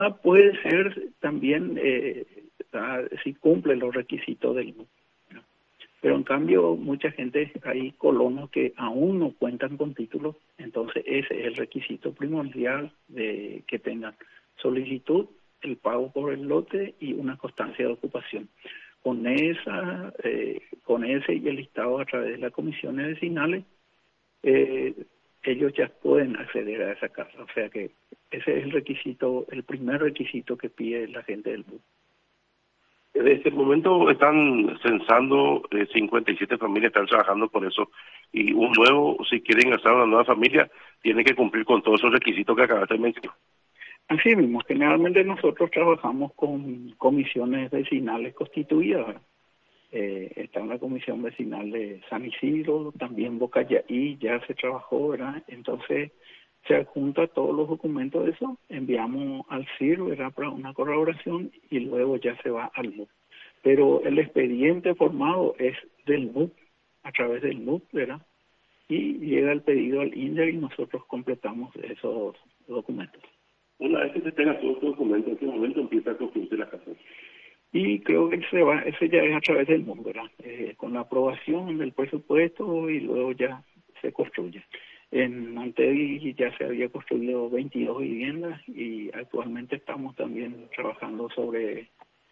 puede ser también si cumple los requisitos del MUP. Pero en cambio, mucha gente, hay colonos que aún no cuentan con títulos, entonces ese es el requisito primordial de que tengan solicitud, el pago por el lote y una constancia de ocupación. Con ese y el listado a través de las comisiones vecinales, ellos ya pueden acceder a esa casa. O sea que ese es el requisito, el primer requisito que pide la gente del BUP. Desde este momento están censando 57 familias, están trabajando por eso. Y un nuevo, si quieren ingresar a una nueva familia, tiene que cumplir con todos esos requisitos que acabaste de mencionar. Así mismo, generalmente nosotros trabajamos con comisiones vecinales constituidas, ¿verdad? Está una comisión vecinal de San Isidro, también Bocayaí, ya se trabajó, ¿verdad? Entonces se adjunta todos los documentos de eso, enviamos al CIR, ¿verdad?, para una corroboración y luego ya se va al MUP. Pero el expediente formado es del MUP, a través del MUP, ¿verdad? Y llega el pedido al INDER y nosotros completamos esos documentos. Una vez que se tenga todos los documentos, ¿en qué momento empieza a construirse la casa? Y creo que ese ya es a través del MUP, ¿verdad? Con la aprobación del presupuesto y luego ya se construye. En Mantegui ya se había construido 22 viviendas y actualmente estamos también trabajando sobre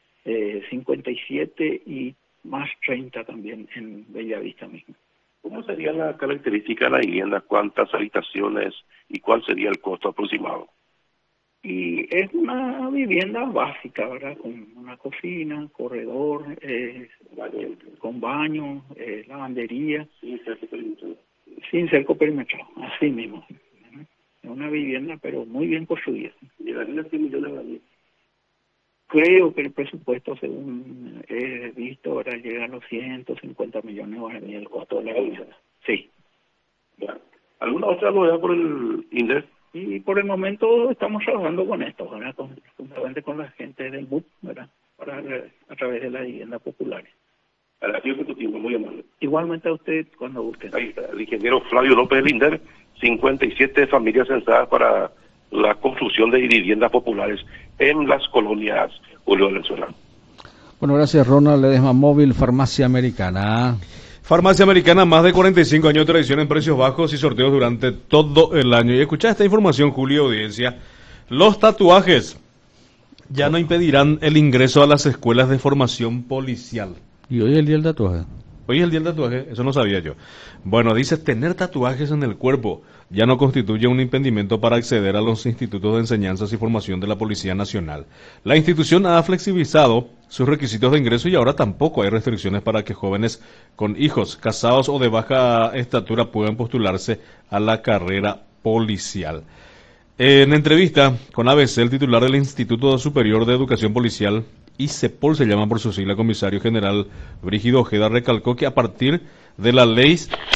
57 y más 30 también en Bellavista mismo. ¿Cómo sería la característica de la vivienda? ¿Cuántas habitaciones y cuál sería el costo aproximado? Y es una vivienda básica, ¿verdad? Con una cocina, corredor, con baño, lavandería. Sin cerco perimetral, así mismo. Es una vivienda, pero muy bien construida. ¿Llegaría a 100 millones de años? Creo que el presupuesto, según he visto, ahora llega a los 150 millones de guaraníes el costo de la vivienda. Sí. Bueno. ¿Alguna otra novedad por el INDER? Y por el momento estamos trabajando con esto, ¿verdad? Juntamente con la gente del BUP, ¿verdad? A través de las viviendas populares. Agradecido por tu tiempo, muy amable. Igualmente a usted, cuando guste. Ahí está, el ingeniero Flavio López del INDER, 57 familias censadas para la construcción de viviendas populares en las colonias Julio Valenzuela. Bueno, gracias Ronald Ledesma Móvil, Farmacia Americana. Farmacia Americana, más de 45 años de tradición en precios bajos y sorteos durante todo el año. Y escucha esta información, Julio, audiencia. Los tatuajes ya no impedirán el ingreso a las escuelas de formación policial. ¿Y hoy es el día del tatuaje? Hoy es el día del tatuaje, eso no sabía yo. Bueno, dice, tener tatuajes en el cuerpo ya no constituye un impedimento para acceder a los institutos de enseñanzas y formación de la Policía Nacional. La institución ha flexibilizado sus requisitos de ingreso y ahora tampoco hay restricciones para que jóvenes con hijos, casados o de baja estatura puedan postularse a la carrera policial. En entrevista con ABC, el titular del Instituto Superior de Educación Policial, ICEPOL se llama por su sigla, comisario general Brígido Ojeda, recalcó que a partir de la ley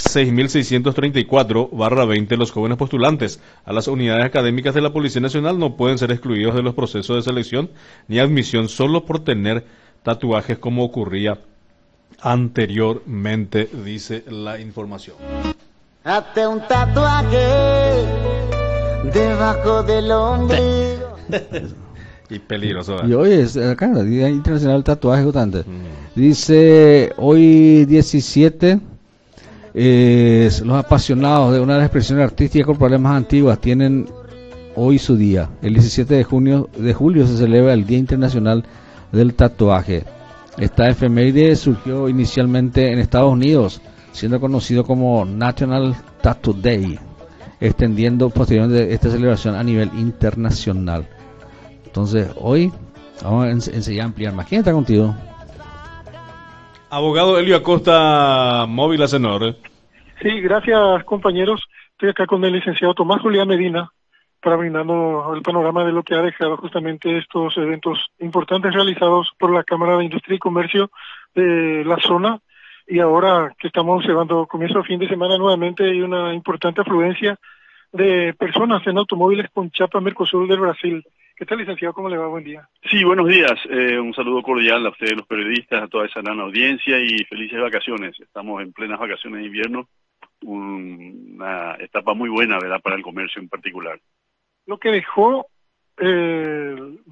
6.634/20, los jóvenes postulantes a las unidades académicas de la Policía Nacional no pueden ser excluidos de los procesos de selección ni admisión solo por tener tatuajes como ocurría anteriormente, dice la información. Hazte un tatuaje debajo del ombligo. Y peligroso. Y hoy es acá, Día Internacional del Tatuaje, justamente. Dice, hoy 17, los apasionados de una de las expresiones artísticas corporales más antiguas tienen hoy su día. El 17 de julio se celebra el Día Internacional del Tatuaje. Esta efeméride surgió inicialmente en Estados Unidos, siendo conocido como National Tattoo Day, extendiendo posteriormente esta celebración a nivel internacional. Entonces, hoy vamos a enseñar a ampliar más. ¿Quién está contigo? Abogado Elio Acosta, Móvil Acenor. Sí, gracias compañeros. Estoy acá con el licenciado Tomás Julián Medina para brindarnos el panorama de lo que ha dejado justamente estos eventos importantes realizados por la Cámara de Industria y Comercio de la zona. Y ahora que estamos observando comienzo de fin de semana nuevamente hay una importante afluencia de personas en automóviles con chapa Mercosur del Brasil. ¿Qué tal, licenciado? ¿Cómo le va? Buen día. Sí, buenos días. Un saludo cordial a ustedes, los periodistas, a toda esa gran audiencia y felices vacaciones. Estamos en plenas vacaciones de invierno, una etapa muy buena, ¿verdad?, para el comercio en particular. Lo que dejó me